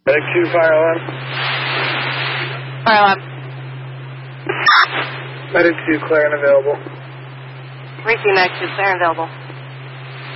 Medic 2, fire alarm. Fire alarm. Medic 2, clear and available. Reaching Medic 2, clear and available.